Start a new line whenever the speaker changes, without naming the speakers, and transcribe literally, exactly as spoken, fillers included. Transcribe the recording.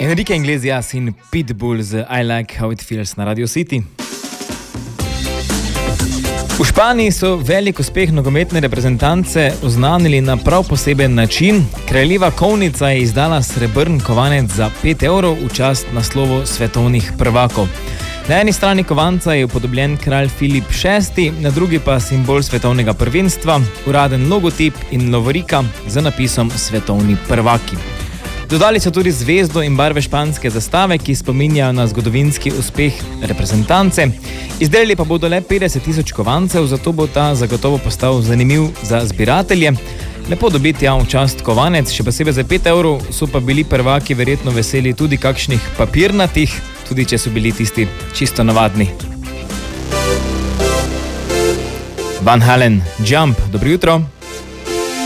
Enrique Iglesias in Pitbull z I Like How It Feels na Radio City. V Španiji so velik uspeh nogometne reprezentance oznanili na prav poseben način. Kraljeva kovnica je izdala srebrn kovanec za pet evrov v čast naslovu svetovnih prvakov. Na eni strani kovanca je upodobljen kralj Filip šesti, na drugi pa simbol svetovnega prvenstva, uraden logotip in lovorika z napisom svetovni prvaki. Dodali so tudi zvezdo in barve španske zastave, ki spominjajo na zgodovinski uspeh reprezentance. Izdelali pa bodo le petdeset tisoč kovancev, zato bo ta zagotovo postal zanimiv za zbiratelje. Lepo dobiti ja v čast kovanec, še posebej za pet evrov, so pa bili prvaki verjetno veseli tudi kakšnih papirnatih, tudi če so bili tisti čisto navadni. Van Halen, Jump, dobro jutro.